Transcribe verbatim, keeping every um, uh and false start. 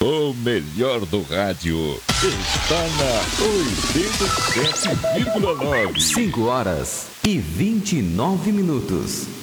O melhor do rádio está na oitenta e sete vírgula nove. cinco horas e vinte e nove minutos.